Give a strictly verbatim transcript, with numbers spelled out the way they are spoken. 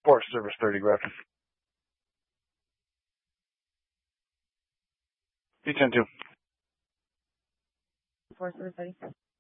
Forest Service thirty, Grafton. B ten two. Forest Service thirty.